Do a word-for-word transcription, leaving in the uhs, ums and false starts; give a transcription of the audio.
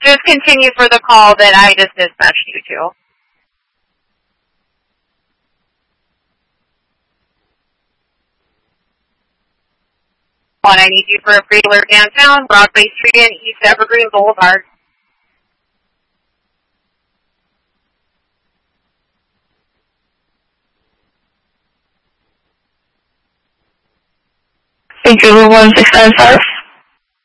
just continue for the call that I just dispatched you to. One, I need you for a pre-alert downtown, Broadway Street and East Evergreen Boulevard. Vancouver one six nine five.